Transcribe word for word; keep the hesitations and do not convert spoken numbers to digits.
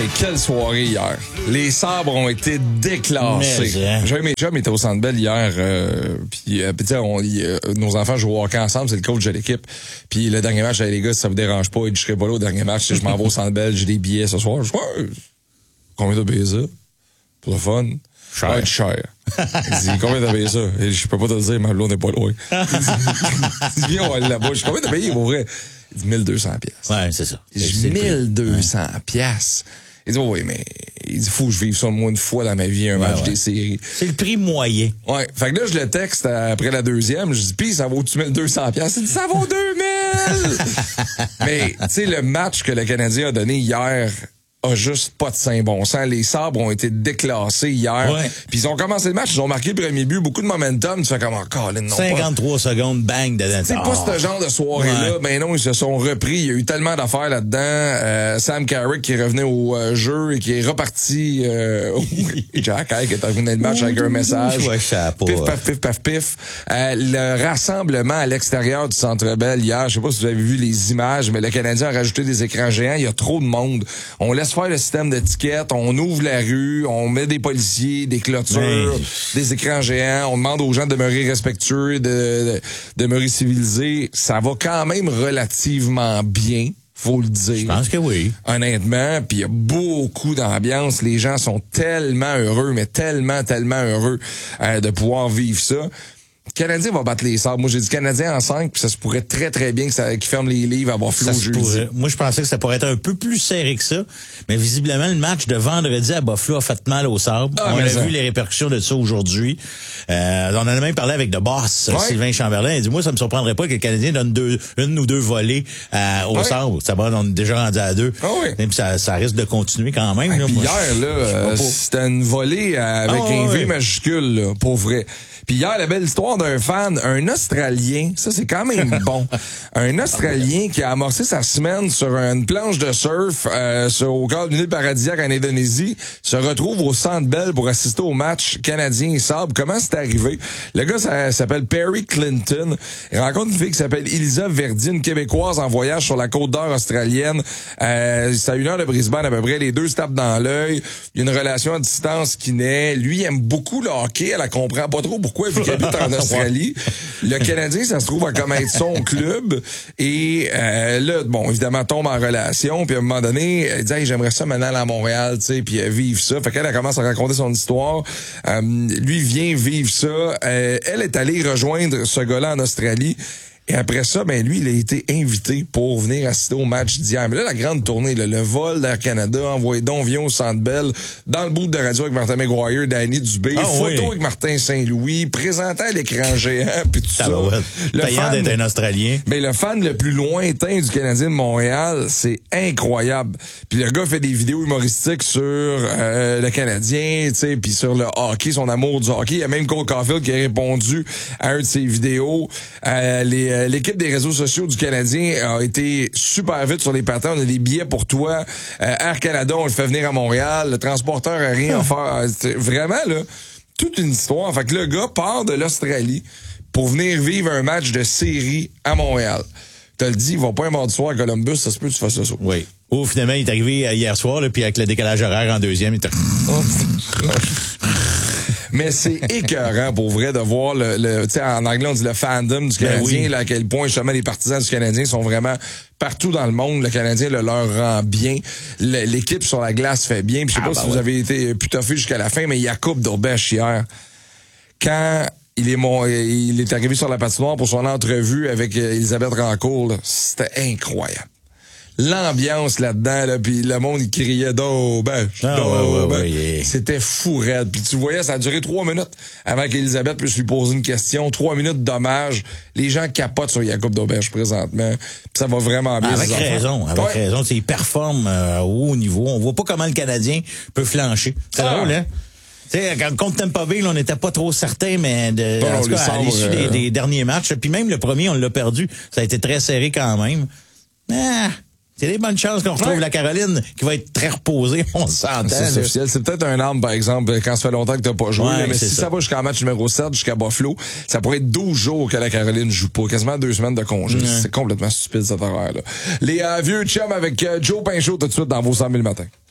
Hey, quelle soirée hier. Les sabres ont été déclassés. Mais, hein. J'ai mes chums étaient au Centre Bell hier, euh, puis euh, on, euh, nos enfants jouent au hockey ensemble, c'est le coach de l'équipe. Puis le dernier match, les gars, si ça vous dérange pas, je serai pas là au dernier match, si je m'en vais au Centre Bell, j'ai des billets ce soir. Je dis, ouais, combien t'as payé ça? Pour le fun? Cher. Ouais, cher. Il dit, combien t'as payé ça? Et je peux pas te le dire, ma blonde n'est pas loin. Il dit, viens, on va aller là-bas. Je dis, combien t'as payé pour vrai? Il dit, mille deux cents piastres. Ouais, c'est ça. Il dit, mille deux cents piastres. Il dit, oui, mais il dit, faut que je vive ça au moins une fois dans ma vie, un ouais, match ouais. des séries. C'est le prix moyen. Ouais. Fait que là, je le texte après la deuxième. Je dis, pis ça vaut-tu mille deux cents piastres? Il dit, ça vaut deux mille! Mais, tu sais, le match que le Canadien a donné hier a juste pas de saint bon sens. Les sabres ont été déclassés hier. Ouais. Puis ils ont commencé le match, ils ont marqué le premier but, beaucoup de momentum. Tu fais comme, oh, Colin, non cinquante-trois pas. secondes, bang, dedans. C'est oh. pas ce genre de soirée-là. Ouais. Ben non, ils se sont repris. Il y a eu tellement d'affaires là-dedans. Euh, Sam Carrick qui revenait au euh, jeu et qui est reparti. Euh, Jack Hike est revenu le match avec un message. Ouais, ça a pas, pif, paf, pif, paf, pif. Euh, le rassemblement à l'extérieur du Centre Bell hier, je sais pas si vous avez vu les images, mais le Canadien a rajouté des écrans géants. Il y a trop de monde. On laisse faire le système de on ouvre la rue, on met des policiers, des clôtures, ouais. des écrans géants, on demande aux gens de demeurer respectueux, de, de, de demeurer civilisés. Ça va quand même relativement bien, faut le dire. Je pense que oui. Honnêtement, puis il y a beaucoup d'ambiance. Les gens sont tellement heureux, mais tellement, tellement heureux euh, de pouvoir vivre ça. Le Canadien va battre les Sabres. Moi, j'ai dit Canadien en cinq, puis ça se pourrait très, très bien que ça, qu'ils ferment les livres à Buffalo jeudi. Pourrait. Moi, je pensais que ça pourrait être un peu plus serré que ça, mais visiblement, le match de vendredi à Buffalo a fait mal aux Sabres. Ah, on a ça. vu les répercussions de ça aujourd'hui. Euh, on en a même parlé avec The Boss, ouais. Sylvain Chamberlain. Il dit, moi, ça me surprendrait pas que le Canadien donne deux, une ou deux volées euh, aux ouais. Sabres. Ça va, on est déjà rendu à deux. Ah oui. Et puis ça, ça risque de continuer quand même. Ah, là, puis moi, hier, là, euh, c'était une volée avec ah, un V ouais. majuscule, là, pour vrai. Puis hier, la belle histoire d'un fan, un Australien, ça c'est quand même bon, un Australien qui a amorcé sa semaine sur une planche de surf euh, sur, au cœur d'une île paradisiaque en Indonésie, se retrouve au Centre Bell pour assister au match canadien et Sabres. Comment c'est arrivé? Le gars ça, s'appelle Perry Clinton. Il rencontre une fille qui s'appelle Elisa Verdi, une Québécoise en voyage sur la côte d'Or australienne. Euh, c'est à une heure de Brisbane à peu près. Les deux se tapent dans l'œil. Il y a une relation à distance qui naît. Lui, il aime beaucoup le hockey. Elle la comprend pas trop pourquoi, vu qu'elle habite en Australie. Le Canadien, ça se trouve à comme être son club. Et euh, là, bon, évidemment, tombe en relation. Puis à un moment donné, elle dit hey, j'aimerais ça maintenant aller à Montréal, tu sais, puis euh, vivre ça. Fait qu'elle elle commence à raconter son histoire. Euh, lui vient vivre ça. Euh, elle est allée rejoindre ce gars-là en Australie. Et après ça, ben lui, il a été invité pour venir assister au match d'hier. Mais là, la grande tournée, là, le vol d'Air Canada, envoyé donc, viens au Centre Bell, dans le bout de radio avec Martin McGuire, Danny Dubé, ah, photo oui. avec Martin Saint-Louis, présentant à l'écran géant, puis tout ça. Ouais. Le Payant fan, d'être un Australien. Mais le fan le plus lointain du Canadien de Montréal, c'est incroyable. Puis le gars fait des vidéos humoristiques sur euh, le Canadien, tu sais, puis sur le hockey, son amour du hockey. Il y a même Cole Caulfield qui a répondu à un de ses vidéos. Euh, les L'équipe des réseaux sociaux du Canadien a été super vite sur les patins. On a des billets pour toi. Euh, Air Canada, on le fait venir à Montréal. Le transporteur a rien à faire. C'est vraiment, là, toute une histoire. Fait que le gars part de l'Australie pour venir vivre un match de série à Montréal. T'as le dit, il va pas un mardi soir à Columbus, ça se peut que tu fasses ça. Oui. Oh, finalement, il est arrivé hier soir, là, puis avec le décalage horaire en deuxième, il était... Mais c'est écœurant pour vrai de voir le, le tu sais, en anglais on dit le fandom du Canadien, ben oui. là, à quel point justement les partisans du Canadien sont vraiment partout dans le monde. Le Canadien le leur rend bien. Le, l'équipe sur la glace fait bien. Puis je sais ah, pas ben si ouais. vous avez été plus toffé jusqu'à la fin, mais Jakub Dobeš hier, quand il est mon, il est arrivé sur la patinoire pour son entrevue avec Elisabeth Rancourt, là, c'était incroyable. L'ambiance là-dedans, là, puis le monde, il criait Dobeš, ah, Dobeš. Ouais, ouais, ouais, yeah. C'était fou raide. Puis tu voyais, ça a duré trois minutes avant qu'Elisabeth puisse lui poser une question. Trois minutes d'hommage. Les gens capotent sur Jakub Dobeš présentement. Puis ça va vraiment bien. Ah, avec raison, avec ouais. raison. Il performe euh, au haut niveau. On voit pas comment le Canadien peut flancher. C'est ah. drôle, hein? Tu sais, contre Tampa Bay, là, on n'était pas trop certain, mais de, bon, en tout cas, à l'issue euh... des, des derniers matchs, puis même le premier, on l'a perdu. Ça a été très serré quand même. Ah! C'est des bonnes chances qu'on retrouve ouais. la Caroline qui va être très reposée, on s'entend. C'est officiel. C'est peut-être un arme, par exemple, quand ça fait longtemps que t'as pas joué. Ouais, là, mais si ça. ça va jusqu'en match numéro sept, jusqu'à Buffalo, ça pourrait être douze jours que la Caroline joue pas. Quasiment deux semaines de congé. Ouais. C'est complètement stupide, cette horaire-là. Les euh, vieux chums avec euh, Joe Pinchot tout de suite dans vos cent mille matins.